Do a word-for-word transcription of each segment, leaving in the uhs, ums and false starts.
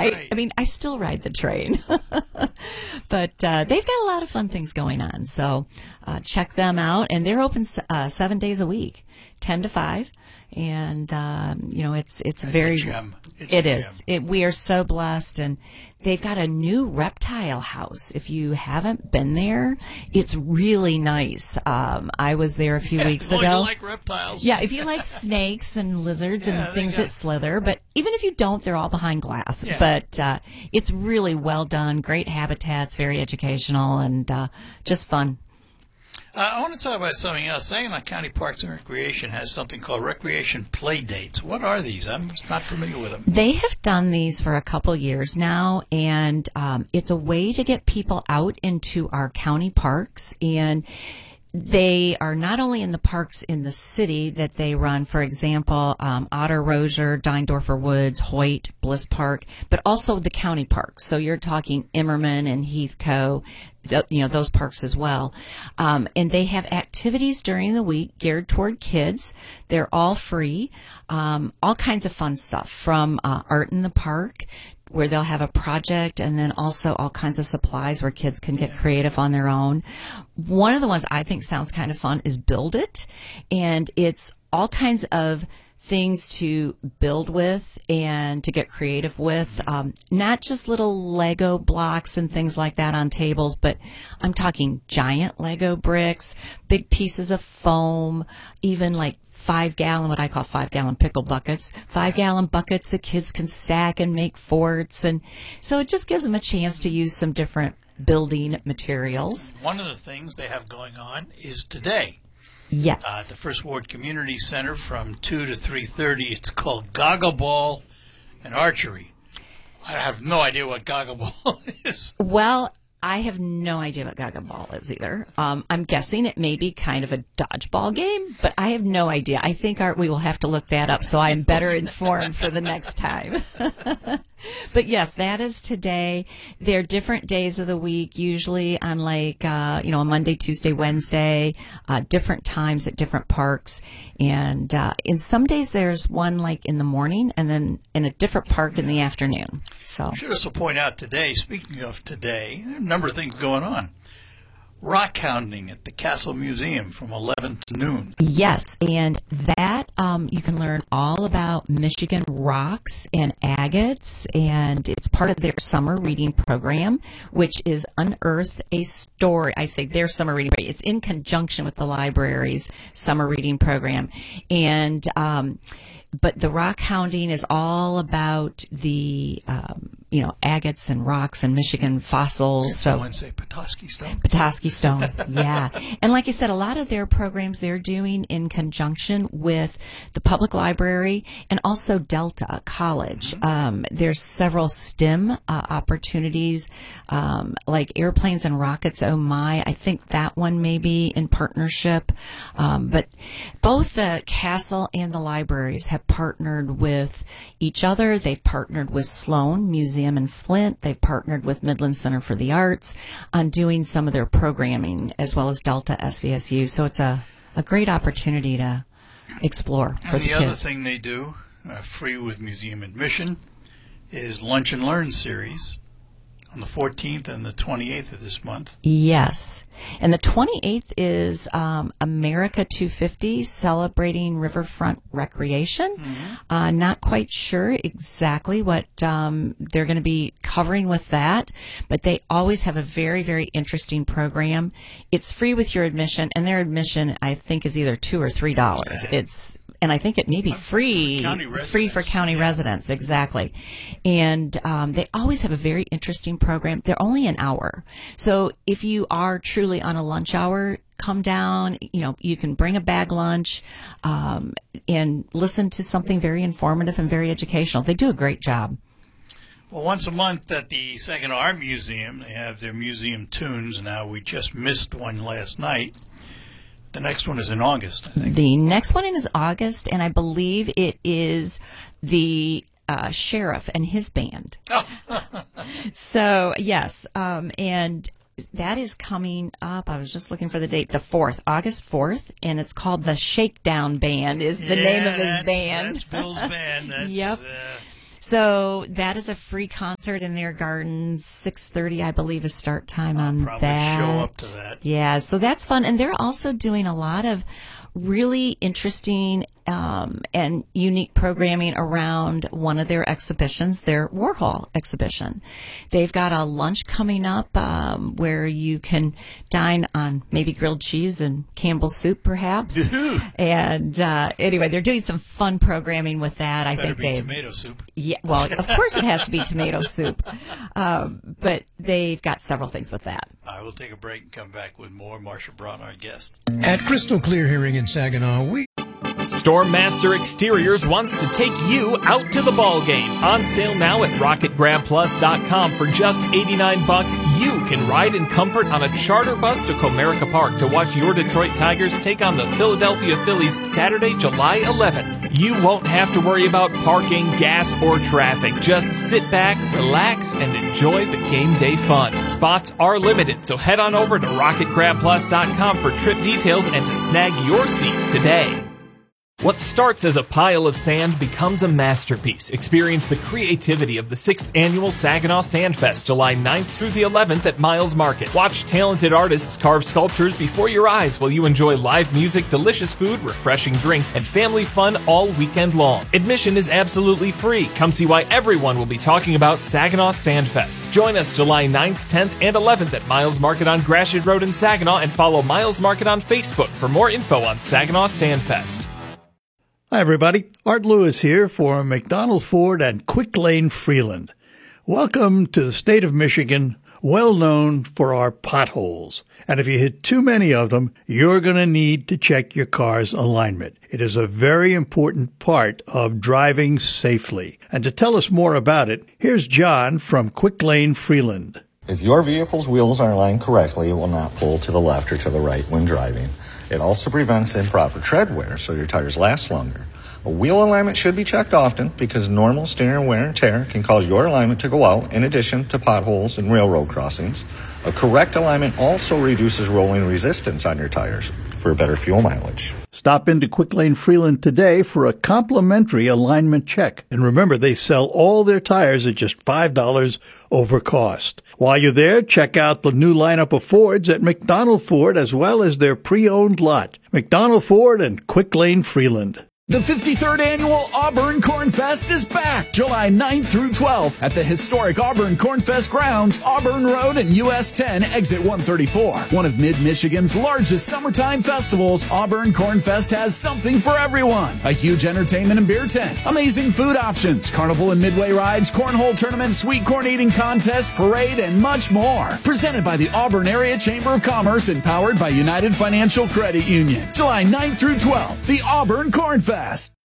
right? right. I mean, I still ride the train. But uh, they've got a lot of fun things going on. So uh, check them out. And they're open uh, seven days a week, ten to five. And, um, you know, it's it's That's very... a gem. It's It a is. gem. It, we are so blessed. And they've got a new reptile house. If you haven't been there, it's really nice. Um, I was there a few Yeah, weeks as long as ago. you like reptiles. Yeah, if you like snakes and lizards Yeah, and they things got- that slither, but even if you don't, they're all behind glass. Yeah. But uh, it's really well done, great habitats, very educational, and uh, just fun. Uh, I want to talk about something else. Saginaw County Parks and Recreation has something called Recreation Play Dates. What are these? I'm not familiar with them. They have done these for a couple years now, and um, it's a way to get people out into our county parks. And they are not only in the parks in the city that they run, for example, um, Otter Rozier, Deindorfer Woods, Hoyt, Bliss Park, but also the county parks. So you're talking Immerman and Heathcote, th- you know, those parks as well. Um, and they have activities during the week geared toward kids. They're all free. Um, all kinds of fun stuff from uh, art in the park, where they'll have a project, and then also all kinds of supplies where kids can get creative on their own. One of the ones I think sounds kind of fun is Build It, and it's all kinds of things to build with and to get creative with. Um, not just little Lego blocks and things like that on tables, but I'm talking giant Lego bricks, big pieces of foam, even like five gallon, what I call five gallon pickle buckets, five gallon buckets that kids can stack and make forts. And so it just gives them a chance to use some different building materials. One of the things they have going on is today. Yes. Uh, at the First Ward Community Center from two to three thirty. It's called Goggle Ball and Archery. I have no idea what Goggle Ball is. Well, I have no idea what Gaga Ball is either. Um, I'm guessing it may be kind of a dodgeball game, but I have no idea. I think our, we will have to look that up so I am better informed for the next time. But yes, that is today. They're different days of the week, usually on like, uh, you know, a Monday, Tuesday, Wednesday, uh, different times at different parks. And uh, in some days there's one like in the morning and then in a different park in the afternoon. So I should also point out today, speaking of today, there are a number of things going on. Rock hounding at the Castle Museum from eleven to noon. yes, and that um, you can learn all about Michigan rocks and agates, and it's part of their summer reading program, which is Unearth a Story. I say their summer reading program. It's in conjunction with the library's summer reading program, and um, but the rock hounding is all about the um, you know agates and rocks and Michigan fossils. So Someone say Petoskey Stone. Petoskey Stone, yeah. And like I said, a lot of their programs they're doing in conjunction with the public library and also Delta College. Mm-hmm. Um, there's several STEM uh, opportunities, um, like Airplanes and Rockets, oh my. I think that one may be in partnership. Um, but both the castle and the libraries have partnered with each other. They've partnered with Sloan Museum in Flint. They've partnered with Midland Center for the Arts on doing some of their programming, as well as Delta S V S U. So it's a, a great opportunity to explore for And the the other kids. thing they do, uh, free with museum admission, is Lunch and Learn series on the fourteenth and the twenty-eighth of this month. Yes. And the twenty-eighth is um, America two fifty, celebrating riverfront recreation. Mm-hmm. Uh, not quite sure exactly what um, they're going to be covering with that, but they always have a very, very interesting program. It's free with your admission, and their admission, I think, is either two or three dollars. It's and I think it may be free, For county free for residents. county Yeah. residents, exactly. And um, they always have a very interesting program. They're only an hour, so if you are truly on a lunch hour, come down. You know, you can bring a bag lunch um, and listen to something very informative and very educational. They do a great job. Well, once a month at the Saginaw Art Museum, they have their museum tunes. Now, we just missed one last night. The next one is in August, I think. The next one is August, and I believe it is the uh, sheriff and his band. So, yes, um, and that is coming up. I was just looking for the date, the fourth, August fourth, and it's called the Shakedown Band is the Yeah, name of his that's- band. That's Bill's band. That's, Yep. Uh, So that is a free concert in their gardens. six thirty, I believe, is start time I'll on probably that. show up to that. Yeah, so that's fun. And they're also doing a lot of really interesting um, and unique programming around one of their exhibitions, their Warhol exhibition. They've got a lunch coming up um, where you can dine on maybe grilled cheese and Campbell's soup, perhaps. and uh, anyway, they're doing some fun programming with that. I Better think be they tomato soup. Yeah, well, of course it has to be tomato soup, um, but they've got several things with that. I will take a break and come back with more. Marsha Braun, our guest. At Crystal Clear Hearing in Saginaw, we... Stormmaster Exteriors wants to take you out to the ball game. On sale now at rocket grab plus dot com for just eighty-nine bucks. You can ride in comfort on a charter bus to Comerica Park to watch your Detroit Tigers take on the Philadelphia Phillies Saturday, July eleventh. You won't have to worry about parking, gas, or traffic. Just sit back, relax, and enjoy the game day fun. Spots are limited, so head on over to rocket grab plus dot com for trip details and to snag your seat today. What starts as a pile of sand becomes a masterpiece. Experience the creativity of the sixth Annual Saginaw Sandfest, July ninth through the eleventh at Miles Market. Watch talented artists carve sculptures before your eyes while you enjoy live music, delicious food, refreshing drinks, and family fun all weekend long. Admission is absolutely free. Come see why everyone will be talking about Saginaw Sandfest. Join us July ninth, tenth, and eleventh at Miles Market on Gratiot Road in Saginaw, and follow Miles Market on Facebook for more info on Saginaw Sandfest. Hi, everybody. Art Lewis here for McDonald Ford and Quick Lane Freeland. Welcome to the state of Michigan, well known for our potholes. And if you hit too many of them, you're going to need to check your car's alignment. It is a very important part of driving safely. And to tell us more about it, here's John from Quick Lane Freeland. If your vehicle's wheels are aligned correctly, it will not pull to the left or to the right when driving. It also prevents improper tread wear, so your tires last longer. A wheel alignment should be checked often because normal steering wear and tear can cause your alignment to go out, in addition to potholes and railroad crossings. A correct alignment also reduces rolling resistance on your tires for better fuel mileage. Stop into Quick Lane Freeland today for a complimentary alignment check. And remember, they sell all their tires at just five dollars over cost. While you're there, check out the new lineup of Fords at McDonald Ford as well as their pre-owned lot. McDonald Ford and Quick Lane Freeland. The fifty-third Annual Auburn Corn Fest is back July ninth through twelfth at the historic Auburn Corn Fest grounds, Auburn Road and U S ten, exit one thirty-four. One of Mid-Michigan's largest summertime festivals, Auburn Corn Fest has something for everyone. A huge entertainment and beer tent, amazing food options, carnival and midway rides, cornhole tournament, sweet corn eating contest, parade, and much more. Presented by the Auburn Area Chamber of Commerce and powered by United Financial Credit Union. July ninth through twelfth, the Auburn Corn Fest.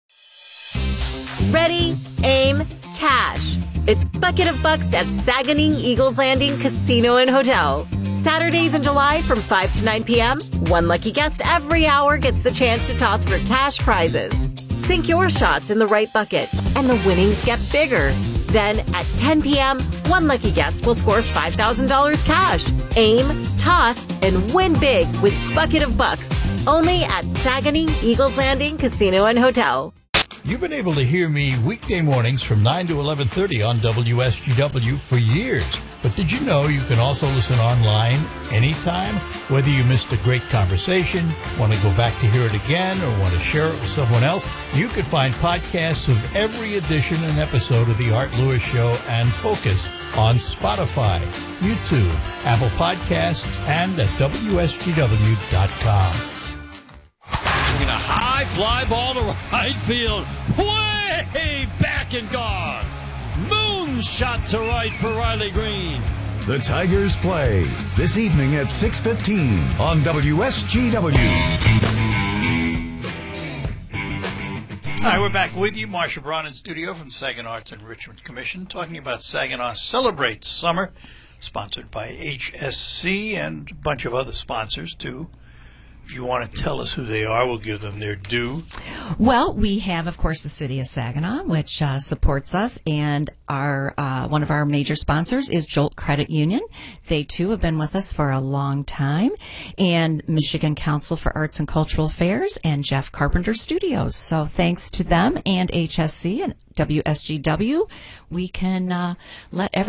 Ready, aim, cash. It's Bucket of Bucks at Saganing Eagles Landing Casino and Hotel. Saturdays in July from five to nine p.m., one lucky guest every hour gets the chance to toss for cash prizes. Sink your shots in the right bucket, and the winnings get bigger. Then at ten p.m., one lucky guest will score five thousand dollars cash. Aim, toss, and win big with Bucket of Bucks. Only at Saganing Eagles Landing Casino and Hotel. You've been able to hear me weekday mornings from nine to eleven thirty on W S G W for years. But did you know you can also listen online anytime? Whether you missed a great conversation, want to go back to hear it again, or want to share it with someone else, you can find podcasts of every edition and episode of The Art Lewis Show and Focus on Spotify, YouTube, Apple Podcasts, and at W S G W dot com. A high fly ball to right field, way back and gone. Moonshot to right for Riley Green. The Tigers play this evening at six fifteen on W S G W. All right, we're back with you. Marsha Braun in studio from Saginaw Arts and Richmond Commission, talking about Saginaw Celebrates Summer, sponsored by H S C and a bunch of other sponsors, too. if you want to tell us who they are, we'll give them their due. Well, we have, of course, the City of Saginaw, which uh, supports us, and our uh, one of our major sponsors is Jolt Credit Union. They, too, have been with us for a long time, and Michigan Council for Arts and Cultural Affairs and Jeff Carpenter Studios. So thanks to them and H S C and W S G W, we can uh, let every